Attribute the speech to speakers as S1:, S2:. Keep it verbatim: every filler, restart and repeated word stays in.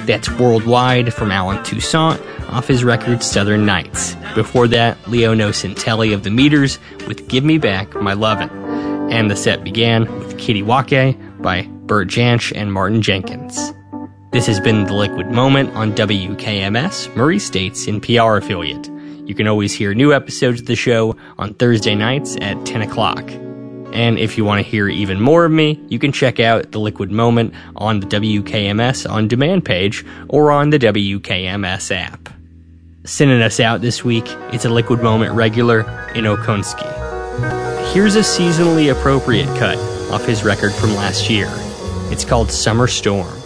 S1: That's Worldwide from Alan Toussaint off his record Southern Nights. Before that, Leo Nocentelli of the Meters with Give Me Back My Lovin'. And the set began with Kitty Wake by Bert Jansch and Martin Jenkins. This has been The Liquid Moment on W K M S, Murray State's N P R affiliate. You can always hear new episodes of the show on Thursday nights at ten o'clock. And if you want to hear even more of me, you can check out The Liquid Moment on the W K M S On Demand page or on the W K M S app. Sending us out this week, it's a Liquid Moment regular in Okonski. Here's a seasonally appropriate cut off his record from last year. It's called Summer Storm.